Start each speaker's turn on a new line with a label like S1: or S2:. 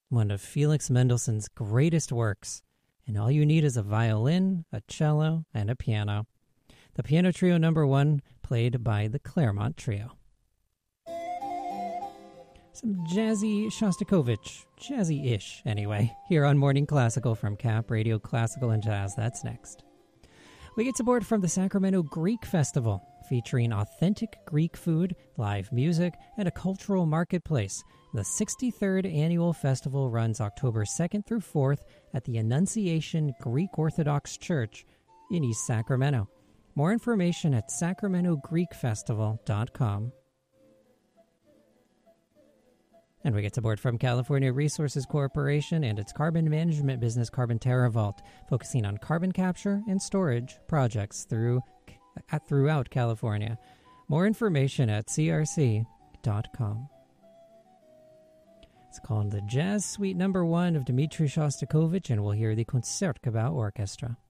S1: one of Felix Mendelssohn's greatest works, and all you need is a violin, a cello, and a piano. The Piano Trio No. 1, played by the Claremont Trio. Some jazzy Shostakovich, jazzy-ish anyway, here on Morning Classical from Cap Radio Classical and Jazz. That's next. We get support from the Sacramento Greek Festival, featuring authentic Greek food, live music, and a cultural marketplace. The 63rd annual festival runs October 2nd through 4th at the Annunciation Greek Orthodox Church in East Sacramento. More information at sacramentogreekfestival.com. And we get support from California Resources Corporation and its carbon management business Carbon TerraVault, focusing on carbon capture and storage projects throughout California. More information at crc.com. It's called the Jazz Suite No. 1 of Dmitri Shostakovich, and we'll hear the Concertgebouw Orchestra.